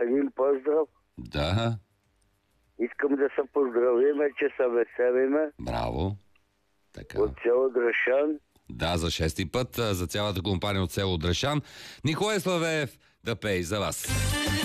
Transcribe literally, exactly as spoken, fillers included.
един поздрав. Да. Искам да се поздравиме, че се веселиме. Браво. Така. От село Драшан. Да, за шести път, за цялата компания от село Драшан. Николай Славеев да пее за вас.